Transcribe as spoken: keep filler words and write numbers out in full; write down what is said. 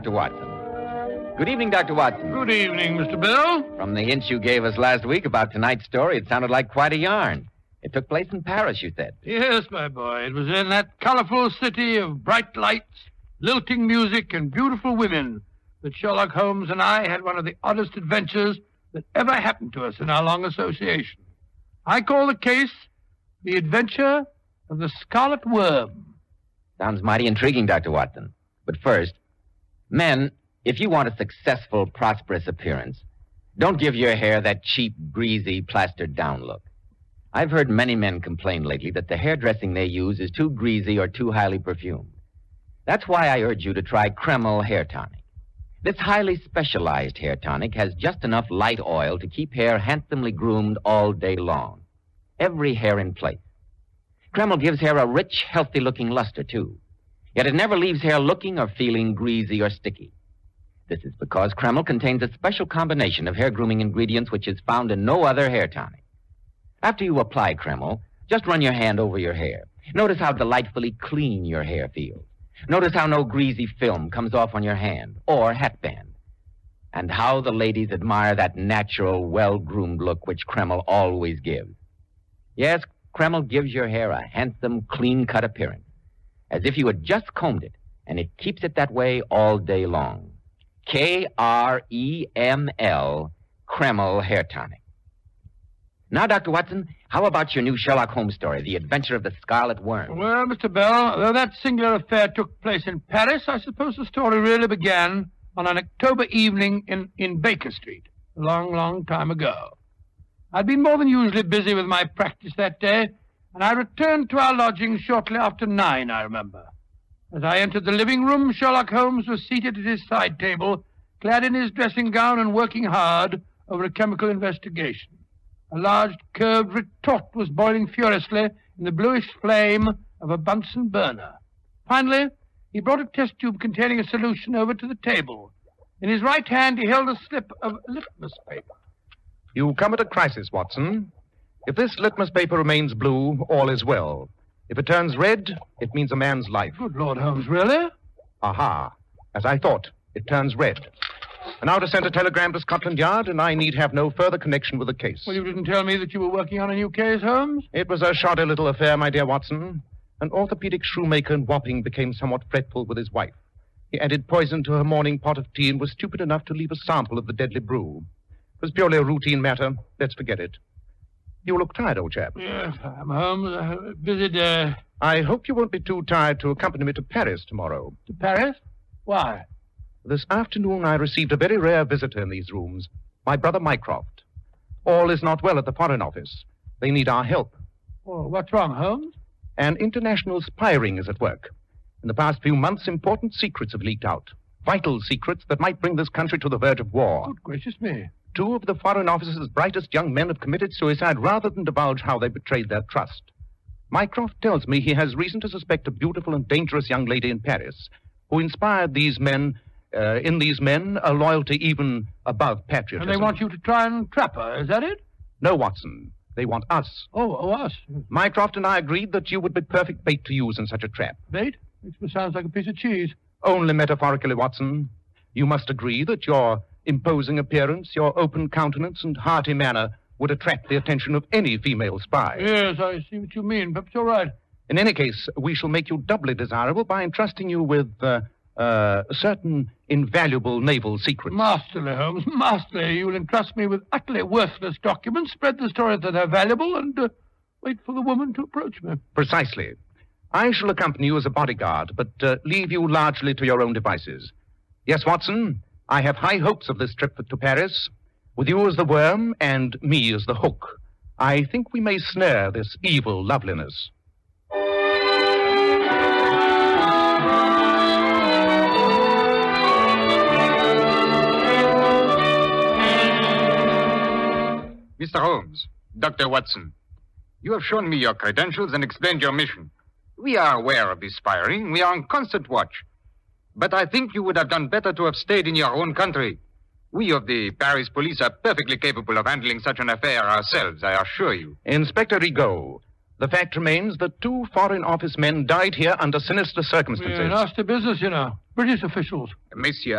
Doctor Watson. Good evening, Doctor Watson. Good evening, Mister Bell. From the hints you gave us last week about tonight's story, it sounded like quite a yarn. It took place in Paris, you said. Yes, my boy. It was in that colorful city of bright lights, lilting music, and beautiful women that Sherlock Holmes and I had one of the oddest adventures that ever happened to us in our long association. I call the case The Adventure of the Scarlet Worm. Sounds mighty intriguing, Doctor Watson. But first, men, if you want a successful, prosperous appearance, don't give your hair that cheap, greasy, plastered-down look. I've heard many men complain lately that the hairdressing they use is too greasy or too highly perfumed. That's why I urge you to try Kreml Hair Tonic. This highly specialized hair tonic has just enough light oil to keep hair handsomely groomed all day long. Every hair in place. Kreml gives hair a rich, healthy-looking luster, too. Yet it never leaves hair looking or feeling greasy or sticky. This is because Kreml contains a special combination of hair grooming ingredients which is found in no other hair tonic. After you apply Kreml, just run your hand over your hair. Notice how delightfully clean your hair feels. Notice how no greasy film comes off on your hand or hatband. And how the ladies admire that natural, well-groomed look which Kreml always gives. Yes, Kreml gives your hair a handsome, clean-cut appearance, as if you had just combed it, and it keeps it that way all day long. K R E M L, Kreml Hair Tonic. Now, Doctor Watson, how about your new Sherlock Holmes story, The Adventure of the Scarlet Worm? Well, Mister Bell, though that singular affair took place in Paris, I suppose the story really began on an October evening in, in Baker Street, a long, long time ago. I'd been more than usually busy with my practice that day, and I returned to our lodgings shortly after nine, I remember. As I entered the living room, Sherlock Holmes was seated at his side table, clad in his dressing gown and working hard over a chemical investigation. A large curved retort was boiling furiously in the bluish flame of a Bunsen burner. Finally, he brought a test tube containing a solution over to the table. In his right hand, he held a slip of litmus paper. You come at a crisis, Watson. If this litmus paper remains blue, all is well. If it turns red, it means a man's life. Good Lord, Holmes, really? Aha. As I thought, it turns red. And now to send a telegram to Scotland Yard, and I need have no further connection with the case. Well, you didn't tell me that you were working on a new case, Holmes? It was a shoddy little affair, my dear Watson. An orthopedic shoemaker in Wapping became somewhat fretful with his wife. He added poison to her morning pot of tea and was stupid enough to leave a sample of the deadly brew. It was purely a routine matter. Let's forget it. You look tired, old chap. Yes, I'm home. A busy day. I hope you won't be too tired to accompany me to Paris tomorrow. To Paris? Why? This afternoon I received a very rare visitor in these rooms, my brother Mycroft. All is not well at the Foreign Office. They need our help. Oh, what's wrong, Holmes? An international spy ring is at work. In the past few months, important secrets have leaked out. Vital secrets that might bring this country to the verge of war. Good gracious me. Two of the Foreign Office's brightest young men have committed suicide rather than divulge how they betrayed their trust. Mycroft tells me he has reason to suspect a beautiful and dangerous young lady in Paris who inspired these men, uh, in these men, a loyalty even above patriotism. And they want you to try and trap her, is that it? No, Watson. They want us. Oh, oh, us. Mycroft and I agreed that you would be perfect bait to use in such a trap. Bait? Makes me sound like a piece of cheese. Only metaphorically, Watson. You must agree that your imposing appearance, your open countenance, and hearty manner would attract the attention of any female spy. Yes, I see what you mean. Perhaps you're right. In any case, we shall make you doubly desirable by entrusting you with uh, uh, certain invaluable naval secrets. Masterly, Holmes, masterly. You'll entrust me with utterly worthless documents, spread the story that they're valuable, and uh, wait for the woman to approach me. Precisely. I shall accompany you as a bodyguard, but uh, leave you largely to your own devices. Yes, Watson, I have high hopes of this trip to Paris. With you as the worm and me as the hook, I think we may snare this evil loveliness. Mister Holmes, Doctor Watson, you have shown me your credentials and explained your mission. We are aware of this spy ring. We are on constant watch. But I think you would have done better to have stayed in your own country. We of the Paris police are perfectly capable of handling such an affair ourselves, I assure you. Inspector Rigaud, The fact remains that two Foreign Office men died here under sinister circumstances. Yeah, nasty business, you know. British officials. Monsieur,